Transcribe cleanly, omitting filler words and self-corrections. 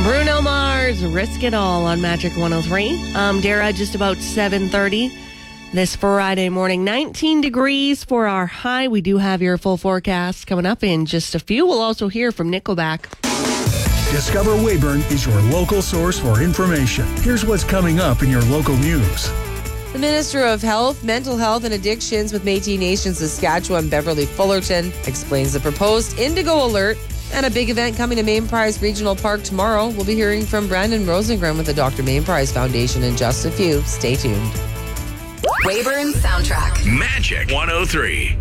Bruno Mars, Risk It All on Magic 103. Dara, just about 7:30 this Friday morning. 19 degrees for our high. We do have your full forecast coming up in just a few. We'll also hear from Nickelback. Discover Weyburn is your local source for information. Here's what's coming up in your local news. The Minister of Health, Mental Health and Addictions with Métis Nation Saskatchewan, Beverly Fullerton, explains the proposed Indigo Alert and a big event coming to Main Prize Regional Park tomorrow. We'll be hearing from Brandon Rosengren with the Dr. Main Prize Foundation in just a few. Stay tuned. Weyburn Soundtrack. Magic 103.